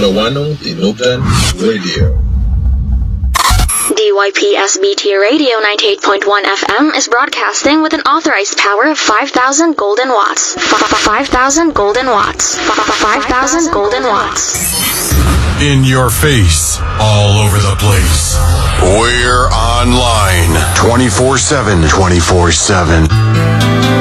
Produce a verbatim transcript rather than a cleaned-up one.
Milano Inugan Radio. D Y P S B T Radio ninety-eight point one F M is broadcasting with an authorized power of five thousand golden watts. five thousand golden watts. five thousand golden watts. In your face, all over the place. We're online twenty-four seven. twenty-four seven.